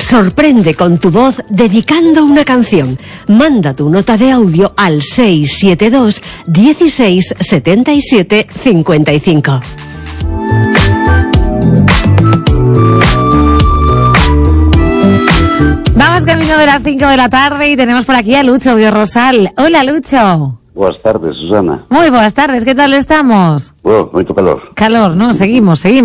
Sorprende con tu voz dedicando una canción. Manda tu nota de audio al 672 16 77 55. Vamos camino de las 5 de la tarde y tenemos por aquí a Lucho de Rosal. Hola, Lucho. Boas tardes, Susana. Muy buenas tardes, ¿qué tal estamos? Bueno, moito calor. Calor, ¿no? Seguimos. Sí.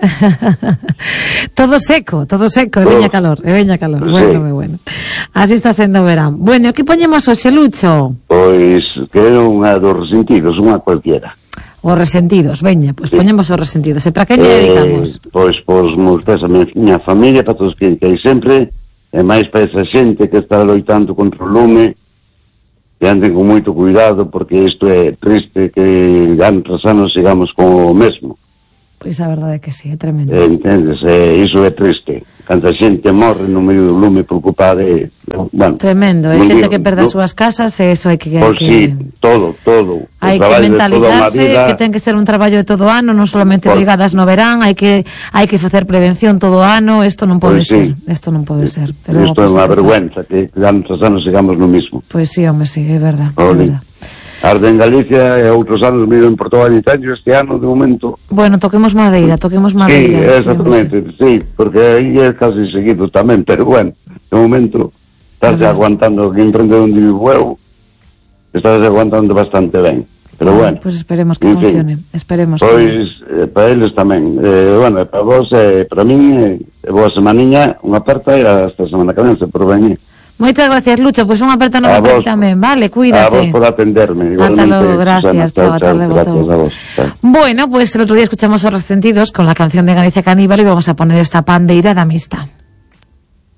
todo seco, e veña calor. Sí. Bueno. Así está sendo verán. Bueno, que poñemos hoxe, Lucho? Pois, quero unha dos Resentidos, unha cualquiera. Os Resentidos, veña, pois poñemos os Resentidos. E para que lle dedicamos? Pois, meus pés, a miña familia, para todos que hai sempre, e máis para esa xente que está loitando contra o lume, que anden con moito cuidado, porque isto é triste que ano tras ano sigamos con o mesmo. Pois a verdade é que sí, é tremendo. Entendes? Iso é triste. Canta xente morre no medio do lume preocupada, bueno... Tremendo, é xente que perde as súas casas, e iso hai que... Pois sí, todo. Hai que mentalizarse que ten que ser un traballo de todo ano, non solamente brigadas no verán, hai que facer prevención todo ano, isto non pode ser. Isto non pode ser. Isto é unha vergüenza, que ano tras ano sigamos no mismo. Pois sí, home, sí, é verdad. Arde en Galicia e outros anos vivo en Portugal e Italia, este ano de momento... Bueno, toquemos madeira. Sí, exactamente, sí, porque aí é casi seguido tamén, pero bueno, de momento estás aguantando aquí en frente onde vivo eu, estás aguantando bastante ben, pero bueno. Pois esperemos que funcione, Pois, para eles tamén, bueno, para vos, para min, boa semaniña, unha aperta e hasta a semana que ven, se por venir. Moitas gracias, Lucho, pois unha aperta nova para ti tamén, vale, cuídate. A vos por atenderme, igualmente. Ata logo, gracias, chao, ata logo. Bueno, pues el otro día escuchamos Os Resentidos con la canción de Galicia Caníbal y vamos a poner esta pandeira da mista.